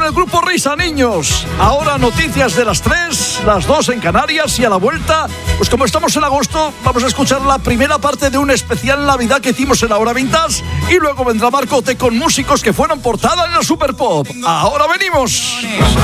el grupo Risa, niños. Ahora noticias de las 3, las 2 en Canarias, y a la vuelta, pues como estamos en agosto, vamos a escuchar la primera parte de un especial Navidad que hicimos en la Hora Vintage, y luego vendrá Marcote con músicos que fueron portada en la Super Pop. Ahora venimos.